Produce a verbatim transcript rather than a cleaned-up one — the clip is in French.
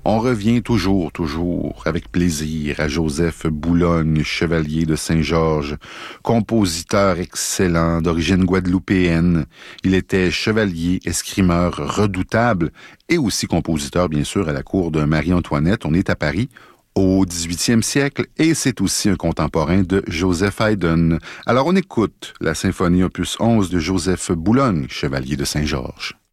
On revient toujours, toujours, avec plaisir à Joseph Boulogne, chevalier de Saint-Georges, compositeur excellent d'origine guadeloupéenne. Il était chevalier, escrimeur redoutable et aussi compositeur, bien sûr, à la cour de Marie-Antoinette. On est à Paris au dix-huitième siècle et c'est aussi un contemporain de Joseph Haydn. Alors on écoute la symphonie opus onze de Joseph Boulogne, chevalier de Saint-Georges.